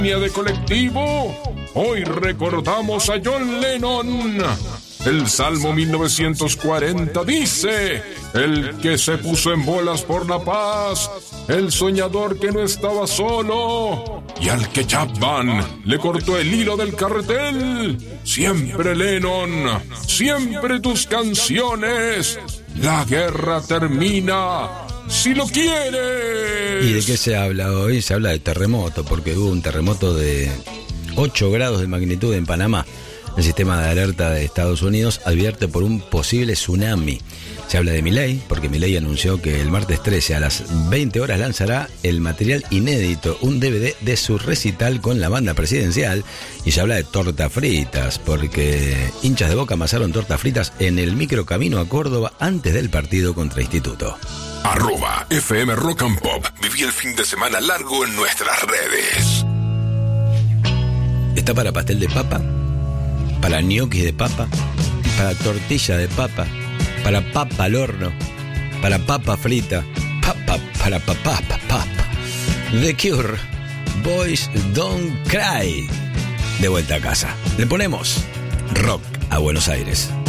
de colectivo, hoy recordamos a John Lennon. El Salmo 1940 dice: el que se puso en bolas por la paz, el soñador que no estaba solo, y al que Chapman le cortó el hilo del carretel. Siempre Lennon, siempre tus canciones. La guerra termina si lo quieres. ¿Y de qué se habla hoy? Se habla de terremoto, porque hubo un terremoto de 8 grados de magnitud en Panamá. El sistema de alerta de Estados Unidos advierte por un posible tsunami. Se habla de Milei, porque Milei anunció que el martes 13 a las 20 horas lanzará el material inédito, un DVD de su recital con la banda presidencial. Y se habla de tortas fritas, porque hinchas de Boca amasaron tortas fritas en el microcamino a Córdoba antes del partido contra Instituto. @FM Rock and Pop. Viví el fin de semana largo en nuestras redes. Está para pastel de papa, para gnocchi de papa, para tortilla de papa, para papa al horno, para papa frita, para papá. The Cure, Boys Don't Cry. De vuelta a casa. Le ponemos rock a Buenos Aires.